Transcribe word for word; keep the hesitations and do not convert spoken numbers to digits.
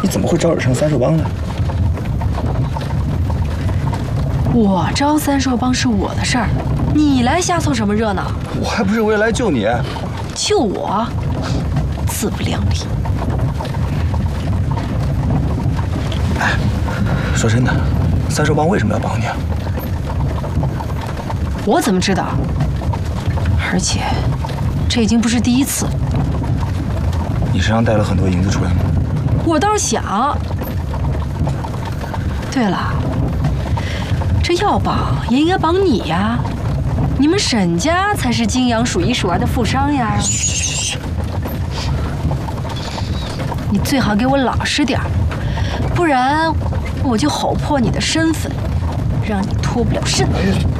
你怎么会招惹上三兽帮呢？ 我招三兽帮是我的事儿，你来瞎凑什么热闹？ 我还不是为了来救你。 救我？自不量力！ 哎，说真的，三兽帮为什么要帮你啊？ 我怎么知道？而且，这已经不是第一次。 你身上带了很多银子出来吗？ 我倒是想。对了，这要绑也应该绑你呀，你们沈家才是泾阳数一数二的富商呀。 嘘， 你最好给我老实点儿，不然我就吼破你的身份，让你脱不了身。